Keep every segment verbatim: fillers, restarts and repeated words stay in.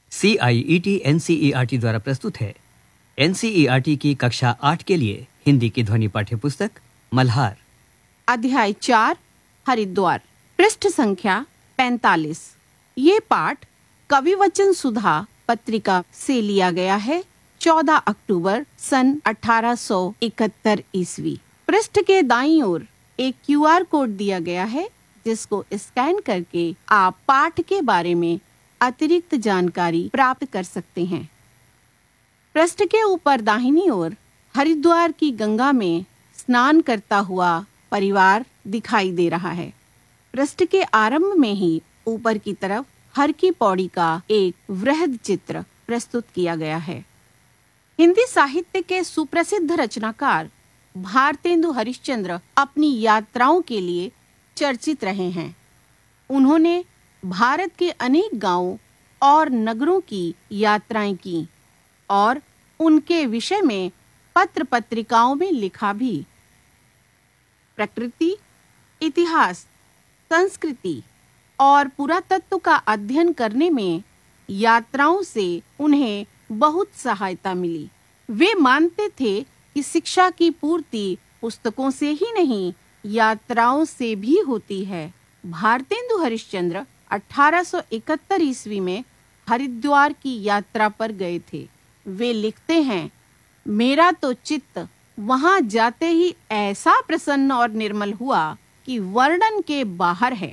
सी आई E T N C E R T द्वारा प्रस्तुत है। N C E R T की कक्षा आठ के लिए हिंदी की ध्वनि पाठ्य पुस्तक मल्हार, अध्याय चार, हरिद्वार, पृष्ठ संख्या पैंतालीस। ये पाठ कविवचन सुधा पत्रिका से लिया गया है। चौदह अक्टूबर सन अठारह सौ इकहत्तर ईस्वी। पृष्ठ के दाईं ओर एक क्यू आर कोड दिया गया है, जिसको स्कैन करके आप पाठ के बारे में अतिरिक्त जानकारी प्राप्त कर सकते हैं। पृष्ठ के ऊपर दाहिनी ओर हरिद्वार की गंगा में स्नान करता हुआ परिवार दिखाई दे रहा है। पृष्ठ के आरंभ में ही ऊपर की तरफ हर की पौड़ी का एक वृहद चित्र प्रस्तुत किया गया है। हिंदी साहित्य के सुप्रसिद्ध रचनाकार भारतेंदु हरिश्चंद्र अपनी यात्राओं के लिए चर्चित रहे हैं। उन्होंने भारत के अनेक गांवों और नगरों की यात्राएं की और उनके विषय में पत्र पत्रिकाओं में लिखा भी। प्रकृति, इतिहास, संस्कृति और पुरातत्व का अध्ययन करने में यात्राओं से उन्हें बहुत सहायता मिली। वे मानते थे कि शिक्षा की पूर्ति पुस्तकों से ही नहीं, यात्राओं से भी होती है। भारतेंदु हरिश्चंद्र अठारह सौ इकहत्तर ईस्वी में हरिद्वार की यात्रा पर गए थे। वे लिखते हैं, मेरा तो चित्त वहां जाते ही ऐसा प्रसन्न और निर्मल हुआ कि वर्णन के बाहर है।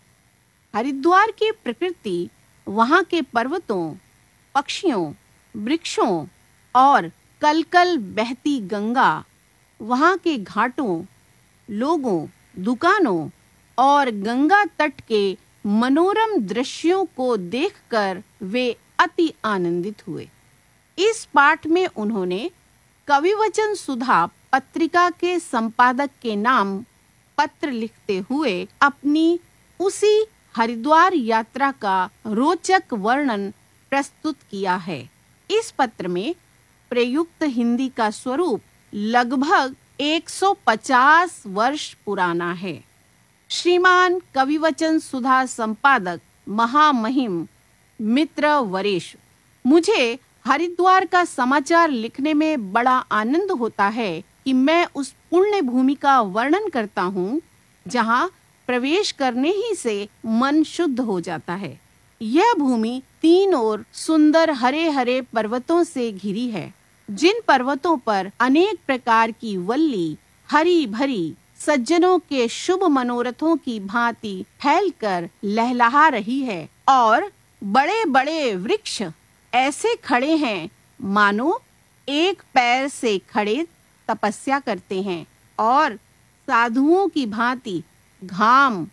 हरिद्वार की प्रकृति, वहां के पर्वतों, पक्षियों, वृक्षों और कलकल बहती गंगा, वहां के घाटों, लोगों, दुकानों और गंगा तट के मनोरम दृश्यों को देखकर वे अति आनंदित हुए। इस पाठ में उन्होंने कविवचन सुधा पत्रिका के संपादक के नाम पत्र लिखते हुए अपनी उसी हरिद्वार यात्रा का रोचक वर्णन प्रस्तुत किया है। इस पत्र में प्रयुक्त हिंदी का स्वरूप लगभग एक सौ पचास वर्ष पुराना है। श्रीमान कविवचन सुधा संपादक महामहिम मित्र वरेश, मुझे हरिद्वार का समाचार लिखने में बड़ा आनंद होता है कि मैं उस पुण्य भूमि का वर्णन करता हूँ जहाँ प्रवेश करने ही से मन शुद्ध हो जाता है। यह भूमि तीन ओर सुंदर हरे हरे पर्वतों से घिरी है, जिन पर्वतों पर अनेक प्रकार की वल्ली हरी भरी सज्जनों के शुभ मनोरथों की भांति फैलकर लहलहा रही है और बड़े बड़े वृक्ष ऐसे खड़े हैं मानो एक पैर से खड़े तपस्या करते हैं और साधुओं की भांति घाम,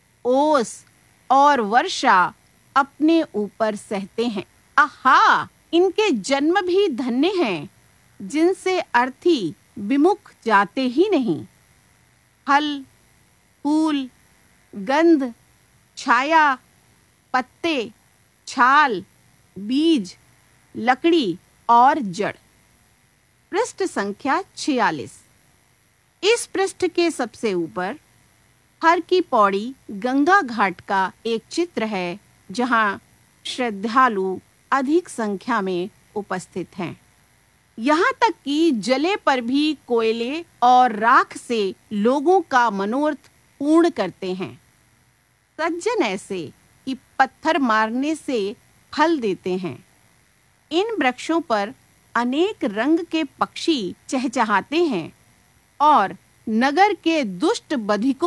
ओस और वर्षा अपने ऊपर सहते हैं। आहा, इनके जन्म भी धन्य हैं, जिनसे अर्थी विमुख जाते ही नहीं। फल, फूल, गंध, छाया, पत्ते, छाल, बीज, लकड़ी और जड़। पृष्ठ संख्या छियालीस। इस पृष्ठ के सबसे ऊपर हर की पौड़ी गंगा घाट का एक चित्र है, जहां श्रद्धालु अधिक संख्या में उपस्थित हैं। यहाँ तक कि जले पर भी कोयले और राख से लोगों का मनोरथ पूर्ण करते हैं। सज्जन ऐसे कि पत्थर मारने से फल देते हैं। इन वृक्षों पर अनेक रंग के पक्षी चहचहाते हैं और नगर के दुष्ट बधिकों